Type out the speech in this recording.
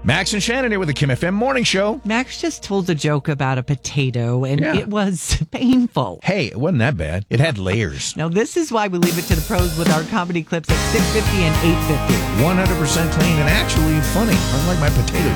Max and Shannon here with the Kim FM Morning Show. Max just told a joke about a potato, and it was painful. Hey, it wasn't that bad. It had layers. Now, this is why we leave it to the pros with our comedy clips at 6:50 and 8:50. 100% clean and actually funny, unlike my potato